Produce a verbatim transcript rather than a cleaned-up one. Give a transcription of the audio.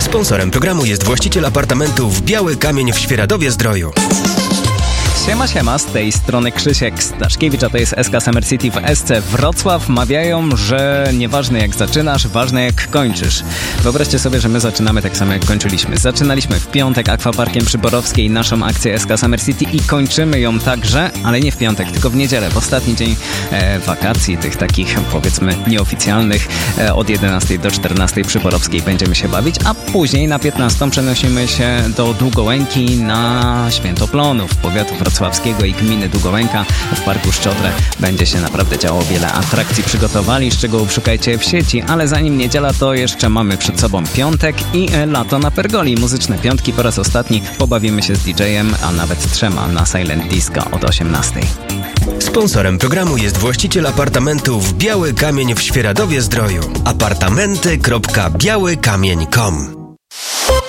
Sponsorem programu jest właściciel apartamentów Biały Kamień w Świeradowie-Zdroju. Siema, siema, z tej strony Krzysiek Staszkiewicz, a to jest S K Summer City w S C Wrocław. Mawiają, że nieważne jak zaczynasz, ważne jak kończysz. Wyobraźcie sobie, że my zaczynamy tak samo jak kończyliśmy. Zaczynaliśmy w piątek Aquaparkiem przy Borowskiej naszą akcję S K Summer City i kończymy ją także, ale nie w piątek, tylko w niedzielę, w ostatni dzień e, wakacji, tych takich powiedzmy nieoficjalnych. E, od jedenastej do czternastej przy Borowskiej będziemy się bawić, a później na piętnastą przenosimy się do Długołęki na Świętoplonów, powiatu wrocławskiego i gminy Długołęka. W Parku Szczodrę będzie się naprawdę działo wiele atrakcji. Przygotowali, szczegółów szukajcie w sieci, ale zanim niedziela, to jeszcze mamy przed sobą piątek i lato na Pergoli. Muzyczne piątki po raz ostatni. Pobawimy się z D J-em, a nawet trzema na Silent Disco od osiemnastej. Sponsorem programu jest właściciel apartamentów Biały Kamień w Świeradowie-Zdroju. apartamenty kropka biały kamień kropka com